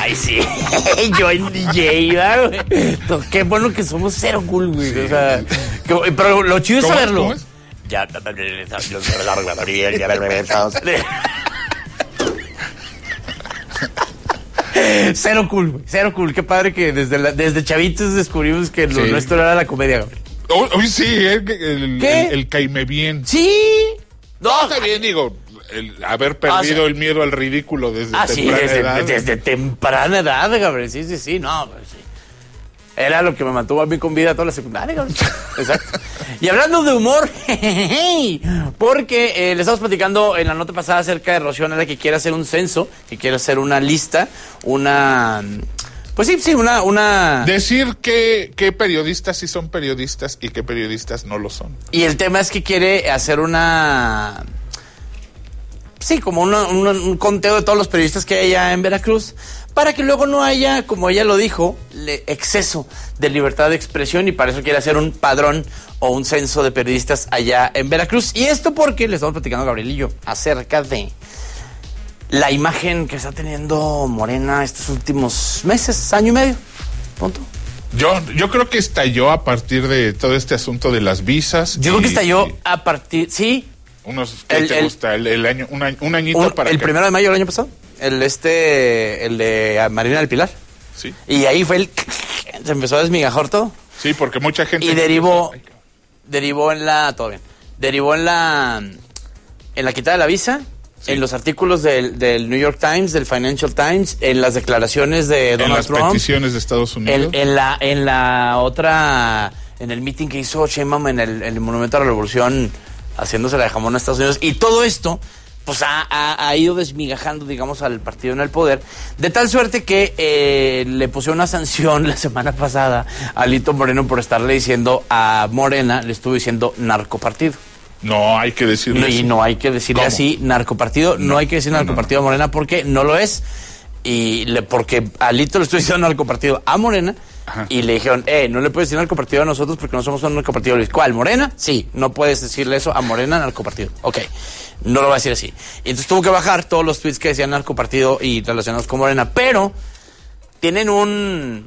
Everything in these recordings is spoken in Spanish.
Ay, sí. Yo en DJ, güey. Qué bueno que somos cero cool, güey. O sea, pero lo chido es saberlo. ¿Cómo es? Ya, cero cool, güey. Cero cool. Qué padre que desde chavitos descubrimos que lo nuestro era la comedia, güey. Hoy sí, el caime bien. Sí. No, está bien, digo, haber perdido el miedo al ridículo desde temprana edad. Desde temprana edad, Gabriel. Sí. No, pues sí. Era lo que me mantuvo a mí con vida toda la secundaria, Gabriel. Exacto. Y hablando de humor, porque le estamos platicando en la nota pasada acerca de Rocío Nale, que quiere hacer un censo, que quiere hacer una lista, pues sí, una... Decir qué periodistas sí son periodistas y qué periodistas no lo son. Y el tema es que quiere hacer como un conteo de todos los periodistas que hay allá en Veracruz, para que luego no haya, como ella lo dijo, exceso de libertad de expresión, y para eso quiere hacer un padrón o un censo de periodistas allá en Veracruz. Y esto porque le estamos platicando a Gabriel y yo acerca de la imagen que está teniendo Morena estos últimos meses, año y medio, punto. Yo creo que estalló a partir de todo este asunto de las visas. Yo creo que estalló a partir, sí. ¿Qué te gusta? El año, un añito para el 1 de mayo del año pasado. El de Marina del Pilar. Sí. Y ahí fue se empezó a desmigajar todo. Sí, porque mucha gente... Y derivó en la... Todo bien. Derivó en la quita de la visa, sí, en los artículos del New York Times, del Financial Times, en las declaraciones de Donald Trump. En las peticiones de Estados Unidos. En la otra... En el meeting que hizo Sheinbaum en el Monumento a la Revolución, haciéndose la de jamón a Estados Unidos. Y todo esto, pues ha ido desmigajando, digamos, al partido en el poder, de tal suerte que le pusieron una sanción la semana pasada a Alito Moreno por estarle diciendo a Morena, le estuvo diciendo narcopartido. No hay que decirle así. Y no hay que decirle así, narcopartido. No hay que decir narcopartido a Morena porque no lo es. Porque Alito le estuvo diciendo narcopartido a Morena. Ajá. Y le dijeron, no le puedes decir narcopartido a nosotros porque no somos un narcopartido. ¿Cuál? ¿Morena? Sí, no puedes decirle eso a Morena, narcopartido. Ok, no lo va a decir así. Y entonces tuvo que bajar todos los tweets que decían narcopartido y relacionados con Morena. Pero tienen un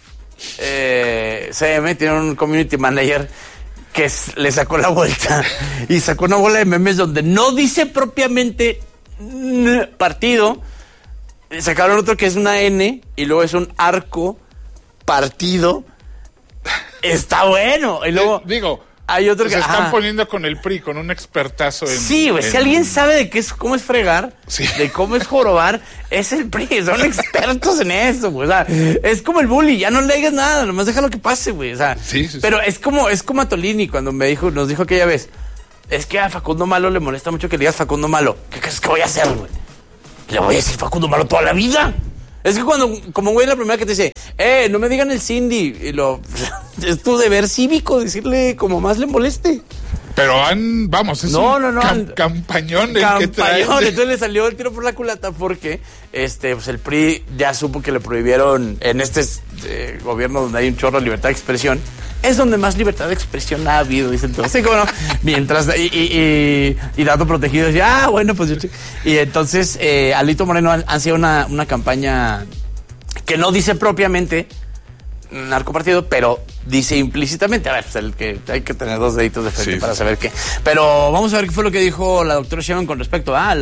tienen un community manager que le sacó la vuelta y sacó una bola de memes donde no dice propiamente partido. Sacaron otro que es una N y luego es un arco partido. Está bueno. Y luego hay otro que se están poniendo con el PRI, con un expertazo en... Sí, güey, si alguien sabe de cómo es fregar, sí, de cómo es jorobar, es el PRI, son expertos en eso, güey. O sea, es como el bully, ya no le digas nada, nomás déjalo que pase, güey. O sea, sí. Pero es como a Tolini cuando nos dijo aquella vez, es que a Facundo Malo le molesta mucho que le digas Facundo Malo. ¿Qué crees que voy a hacer, güey? Le voy a decir Facundo Malo toda la vida. Es que como güey, la primera que te dice, no me digan el Cindy, es tu deber cívico decirle como más le moleste. Pero es un campañón el que trae. Entonces le salió el tiro por la culata porque pues el PRI ya supo que le prohibieron en este gobierno donde hay un chorro de libertad de expresión. Es donde más libertad de expresión ha habido, dice entonces. Así como no, mientras y dato protegido, decía, bueno, pues yo... Y entonces, Alito Moreno han sido una campaña que no dice propiamente narcopartido, pero dice implícitamente. A ver, pues hay que tener dos deditos de frente para saber qué. Pero vamos a ver qué fue lo que dijo la doctora Sheinbaum con respecto a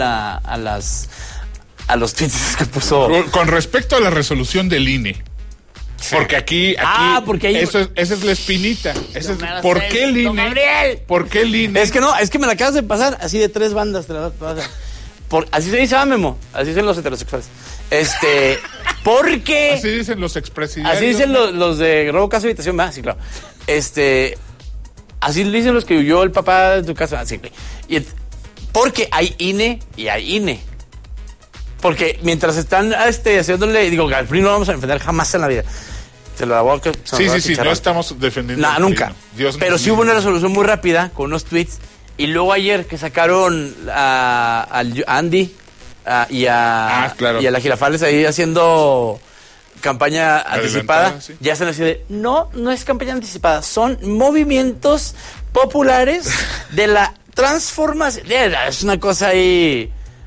los tweets que puso. Con respecto a la resolución del INE. Porque aquí porque ahí... esa es la espinita. ¿Por qué el INE? Gabriel. ¿Por qué el INE? Es que me la acabas de pasar así de 3 bandas. Así se dice, memo. Así dicen los heterosexuales. Porque... Así dicen los expresidentes. Así dicen los de robo, casa, habitación, ¿verdad? Sí, claro. Así dicen los que huyó el papá de tu casa. Sí, porque hay INE y hay INE. Porque mientras están haciéndole, digo, al PRI no vamos a defender jamás en la vida. Se lo hago que... Sí, no estamos defendiendo. Nada, nunca. Pero sí hubo una resolución muy rápida con unos tweets. Y luego ayer que sacaron a Andy y a la Girafales ahí haciendo campaña anticipada, sí, ya están así de, no es campaña anticipada, son movimientos populares de la transformación. Es una cosa ahí...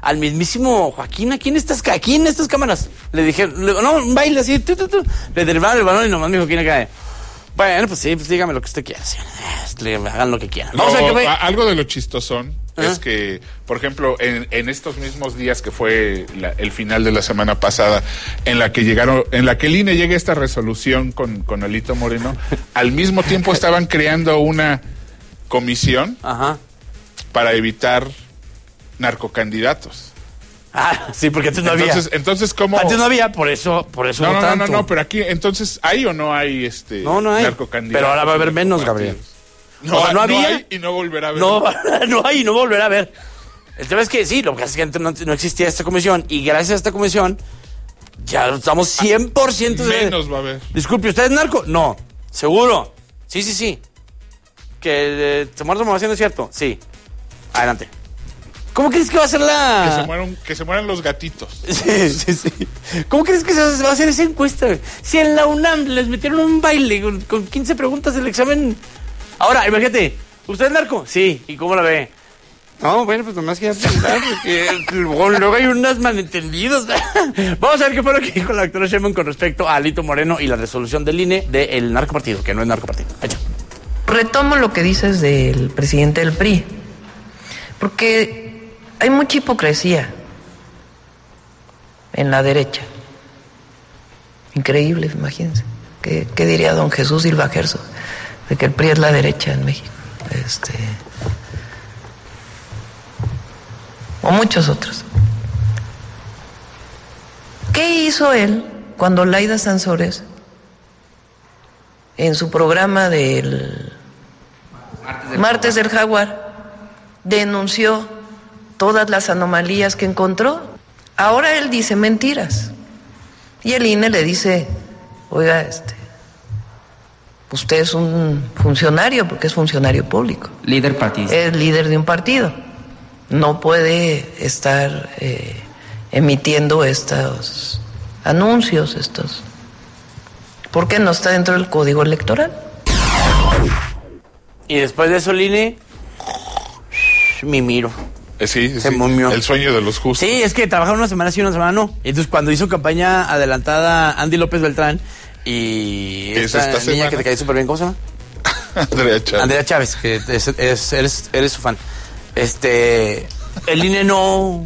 al mismísimo Joaquín, aquí en estas cámaras. Le dije, no, un baile así, le derribaron el balón y nomás mi Joaquín acá. Bueno, pues sí, pues dígame lo que usted quiera, señor. Hagan lo que quieran. Vamos a ver algo de lo chistosón es que, por ejemplo, en estos mismos días que fue el final de la semana pasada, en la que el INE llega a esta resolución con Alito Moreno, al mismo tiempo estaban creando una comisión para evitar narcocandidatos. Sí, porque antes no había. Entonces, ¿cómo? Antes no había, por eso No, pero aquí, entonces, ¿hay o no hay no hay narcocandidatos? Pero ahora va a haber menos, Gabriel. No, o sea, no había. No hay y no volverá a haber. No hay y no volverá a haber. El tema es que sí, lo que pasa es que antes no existía esta comisión y gracias a esta comisión ya estamos 100% de... Menos va a haber. Disculpe, ¿usted es narco? No. ¿Seguro? Sí. ¿Que se muera su es cierto? Sí. Adelante. ¿Cómo crees que va a ser que se mueran los gatitos? Sí. ¿Cómo crees que se va a hacer esa encuesta? Si en la UNAM les metieron un baile con 15 preguntas del examen. Ahora, imagínate, ¿usted es narco? Sí. ¿Y cómo la ve? No, bueno, pues nomás que porque luego hay unas malentendidos. Vamos a ver qué fue lo que dijo la doctora Sheinbaum con respecto a Alito Moreno y la resolución del INE del narcopartido, que no es narcopartido. Hecho. Retomo lo que dices del presidente del PRI, porque hay mucha hipocresía en la derecha. Increíble, imagínense. ¿Qué diría don Jesús Silva Gerso de que el PRI es la derecha en México? O muchos otros. ¿Qué hizo él cuando Laida Sansores, en su programa del Martes del Jaguar, denunció todas las anomalías que encontró? Ahora él dice mentiras. Y el INE le dice, oiga, usted es un funcionario, porque es funcionario público. Líder partidista. Es líder de un partido. No puede estar emitiendo estos anuncios, ¿Por qué no está dentro del código electoral? Y después de eso, el INE, mimiro. Sí, se momió. El sueño de los justos. Sí, es que trabajaron una semana sí, una semana no. Entonces, cuando hizo campaña adelantada Andy López Beltrán y esta niña semana que te cae súper bien, ¿cómo se llama? Andrea Chávez, que eres su fan. El INE no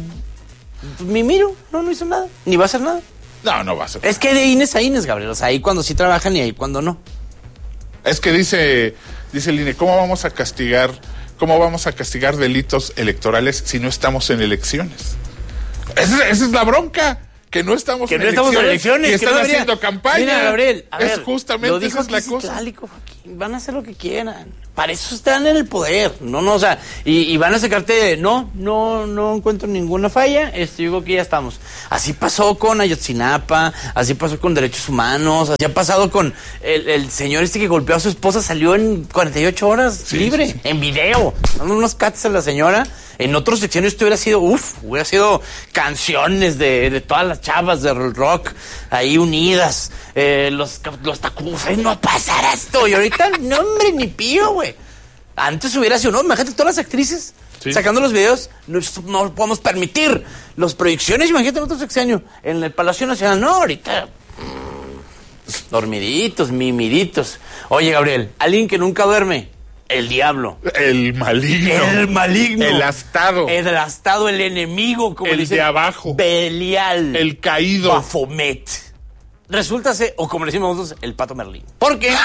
hizo nada, ni va a hacer nada. No va a hacer. Es que de INES a INES, Gabriel, o sea, ahí cuando sí trabajan y ahí cuando no. Es que dice el INE, ¿cómo vamos a castigar delitos electorales si no estamos en elecciones? Esa es la bronca. Que no estamos en elecciones. Y están haciendo campaña. Mira, Gabriel, justamente esa es la cosa. Van a hacer lo que quieran. Para eso están en el poder. O sea, y van a sacarte, no encuentro ninguna falla, yo digo que ya estamos. Así pasó con Ayotzinapa, así pasó con derechos humanos, así ha pasado con el señor que golpeó a su esposa, salió en 48 horas libre, en video, dando unos cates a la señora. En otros secciones esto hubiera sido canciones de todas las chavas de rock ahí unidas, los tacubos, no pasará esto. Y ahorita, no, hombre, ni pío, güey. Antes hubiera sido, imagínate todas las actrices sacando los videos, no podemos permitir las proyecciones, imagínate en otro sexenio, en el Palacio Nacional, no, ahorita, dormiditos, mimiditos. Oye, Gabriel, alguien que nunca duerme. El diablo. El maligno. El astado. El enemigo, como el dicen. De abajo. Belial. El caído. Baphomet. Resulta ser, o como le decimos nosotros, el Pato Merlín. ¿Por qué?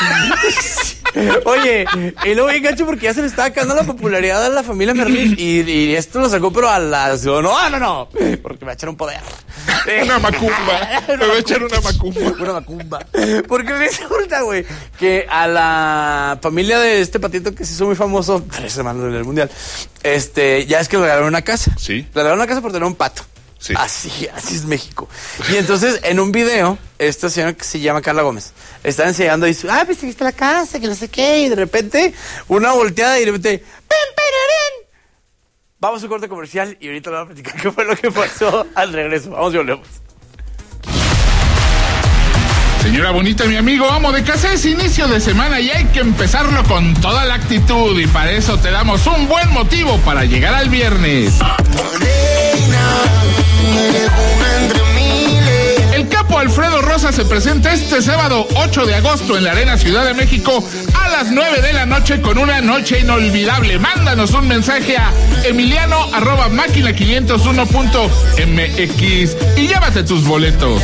Oye, y luego bien gacho porque ya se le está acabando la popularidad a la familia Merlín. Y esto lo sacó, pero a las... No. Porque me va a echar un poder. Una macumba. Me va a echar una macumba. Una macumba. Porque resulta, güey, que a la familia de este patito que se hizo muy famoso 3 semanas en el mundial, ya es que le regalaron una casa. Sí. Le regalaron una casa por tener un pato. Sí. Así es México. Y entonces, en un video, esta señora que se llama Carla Gómez está enseñando y dice, pues aquí está la casa, que no sé qué, y de repente, una volteada y de repente, ¡pim, vamos a un corte comercial y ahorita le voy a platicar qué fue lo que pasó al regreso. Vamos y volvemos. Sí. Señora bonita, mi amigo amo de casa, es inicio de semana y hay que empezarlo con toda la actitud, y para eso te damos un buen motivo para llegar al viernes. El capo Alfredo Rosa se presenta este sábado 8 de agosto en la Arena Ciudad de México a las 9 de la noche con una noche inolvidable. Mándanos un mensaje a emiliano@máquina501.mx y llévate tus boletos.